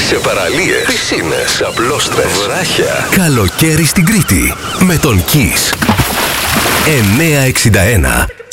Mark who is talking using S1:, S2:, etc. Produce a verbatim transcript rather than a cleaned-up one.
S1: σε παραλίες, πισίνες, απλόστρες, βράχια.
S2: Καλοκαίρι στην Κρήτη με τον Kiss. εννιακόσια εξήντα ένα.